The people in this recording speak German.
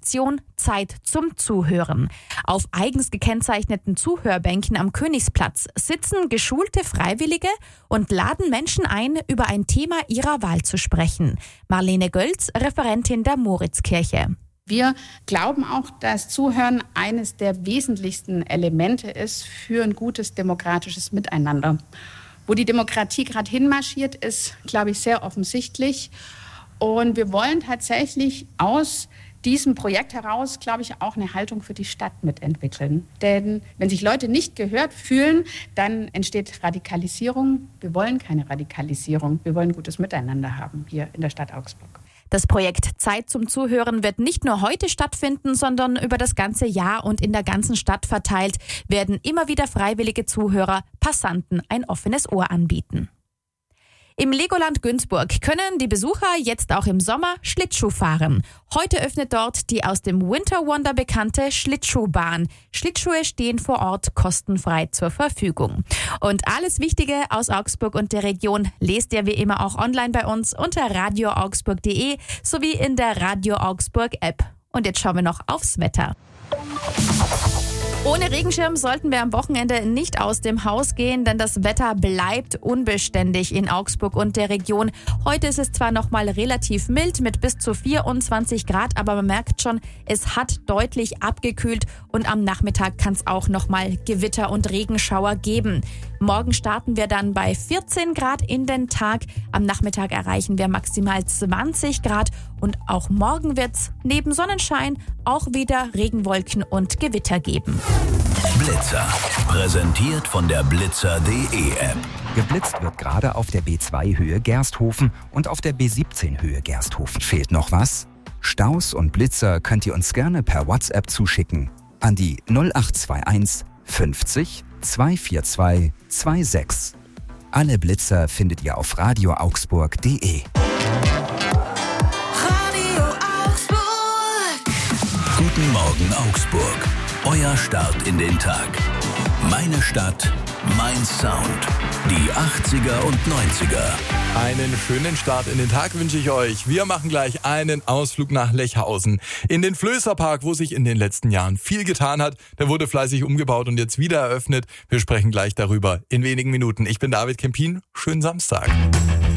Aktion Zeit zum Zuhören. Auf eigens gekennzeichneten Zuhörbänken am Königsplatz sitzen geschulte Freiwillige und laden Menschen ein, über ein Thema ihrer Wahl zu sprechen. Marlene Gölz, Referentin der Moritzkirche. Wir glauben auch, dass Zuhören eines der wesentlichsten Elemente ist für ein gutes demokratisches Miteinander. Wo die Demokratie gerade hinmarschiert, ist, glaube ich, sehr offensichtlich. Und wir wollen tatsächlich aus diesem Projekt heraus, glaube ich, auch eine Haltung für die Stadt mitentwickeln. Denn wenn sich Leute nicht gehört fühlen, dann entsteht Radikalisierung. Wir wollen keine Radikalisierung. Wir wollen gutes Miteinander haben hier in der Stadt Augsburg. Das Projekt Zeit zum Zuhören wird nicht nur heute stattfinden, sondern über das ganze Jahr und in der ganzen Stadt verteilt werden immer wieder freiwillige Zuhörer Passanten ein offenes Ohr anbieten. Im Legoland Günzburg können die Besucher jetzt auch im Sommer Schlittschuh fahren. Heute öffnet dort die aus dem Winter Wonder bekannte Schlittschuhbahn. Schlittschuhe stehen vor Ort kostenfrei zur Verfügung. Und alles Wichtige aus Augsburg und der Region lest ihr wie immer auch online bei uns unter radioaugsburg.de sowie in der Radio Augsburg App. Und jetzt schauen wir noch aufs Wetter. Ohne Regenschirm sollten wir am Wochenende nicht aus dem Haus gehen, denn das Wetter bleibt unbeständig in Augsburg und der Region. Heute ist es zwar noch mal relativ mild mit bis zu 24 Grad, aber man merkt schon, es hat deutlich abgekühlt und am Nachmittag kann es auch noch mal Gewitter und Regenschauer geben. Morgen starten wir dann bei 14 Grad in den Tag. Am Nachmittag erreichen wir maximal 20 Grad und auch morgen wird es neben Sonnenschein auch wieder Regenwolken und Gewitter geben. Blitzer, präsentiert von der Blitzer.de App. Geblitzt wird gerade auf der B2 Höhe Gersthofen und auf der B17 Höhe Gersthofen. Fehlt noch was? Staus und Blitzer könnt ihr uns gerne per WhatsApp zuschicken an die 0821 50 242 26. Alle Blitzer findet ihr auf radioaugsburg.de. Radio Augsburg. Guten Morgen Augsburg. Euer Start in den Tag. Meine Stadt, mein Sound. Die 80er und 90er. Einen schönen Start in den Tag wünsche ich euch. Wir machen gleich einen Ausflug nach Lechhausen. In den Flößerpark, wo sich in den letzten Jahren viel getan hat. Der wurde fleißig umgebaut und jetzt wieder eröffnet. Wir sprechen gleich darüber in wenigen Minuten. Ich bin David Kempin. Schönen Samstag.